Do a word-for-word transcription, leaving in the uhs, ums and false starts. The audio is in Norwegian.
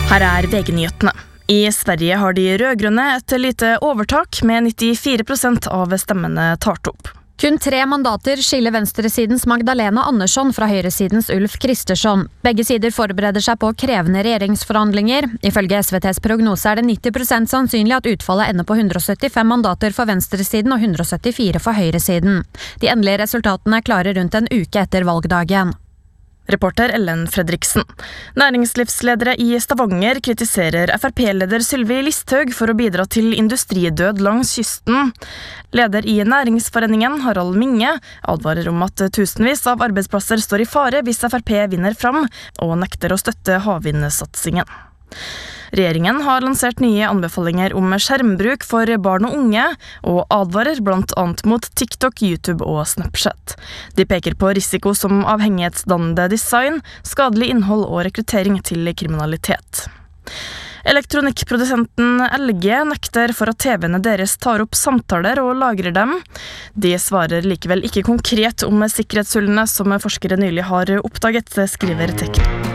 Her er V G-nyhetene. I Sverige har de rødgrønne et lite overtak med nittifire prosent av stemmene tart opp. Kun tre mandater skiller venstresidens Magdalena Andersson fra høyresidens Ulf Kristersson. Begge sider forbereder seg på krevende regjeringsforhandlinger. Ifølge S V T's prognose er det nitti prosent sannsynlig at utfallet ender på hundre og syttifem mandater for venstresiden og hundre og syttifire for høyresiden. De endelige resultatene er klare rundt en uke etter valgdagen. Reporter Ellen Fredriksen. Næringslivsledere i Stavanger kritiserer F R P-leder Sylvi Listhaug for å bidra til industridød langs kysten. Leder i Næringsforeningen, Harald Minge, advarer om at tusenvis av arbeidsplasser står i fare hvis F R P vinner fram, og nekter å støtte havvindsatsingen. Regjeringen har lansert nye anbefalinger om skjermbruk for barn og unge, og advarer blant annet mot TikTok, YouTube og Snapchat. De peker på risiko som avhengighetsdannende design, skadelig innhold og rekruttering til kriminalitet. Elektronikkprodusenten L G nekter for at T V-ene deres tar opp samtaler og lagrer dem. De svarer likevel ikke konkret om sikkerhetshullene som forskere nylig har oppdaget, skriver Tekn.